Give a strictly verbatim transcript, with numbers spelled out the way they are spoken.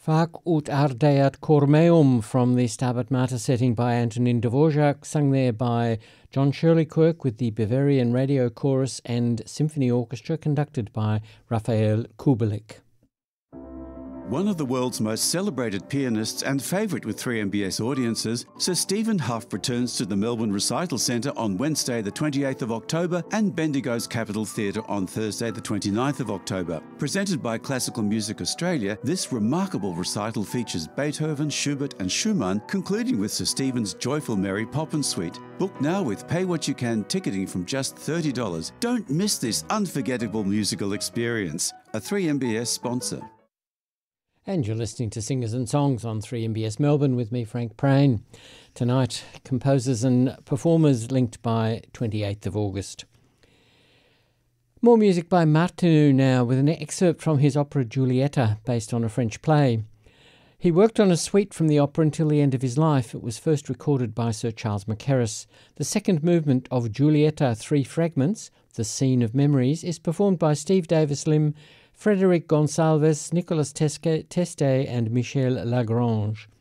Fac ut ardeat cor meum from the Stabat Mater setting by Antonin Dvorak, sung there by John Shirley Quirk with the Bavarian Radio Chorus and Symphony Orchestra conducted by Raphael Kubelik. One of the world's most celebrated pianists and favourite with three M B S audiences, Sir Stephen Hough returns to the Melbourne Recital Centre on Wednesday the twenty-eighth of October and Bendigo's Capitol Theatre on Thursday the twenty-ninth of October. Presented by Classical Music Australia, this remarkable recital features Beethoven, Schubert and Schumann, concluding with Sir Stephen's Joyful Mary Poppin Suite. Book now with Pay What You Can ticketing from just thirty dollars. Don't miss this unforgettable musical experience. A three M B S sponsor. And you're listening to Singers and Songs on three M B S Melbourne with me, Frank Prain. Tonight, composers and performers linked by twenty-eighth of August. More music by Martinu now, with an excerpt from his opera Giulietta, based on a French play. He worked on a suite from the opera until the end of his life. It was first recorded by Sir Charles Mackerras. The second movement of Giulietta, Three Fragments, The Scene of Memories, is performed by Steve Davis-Lim, Frederic Gonsalves, Nicolas Teste and Michel Lagrange.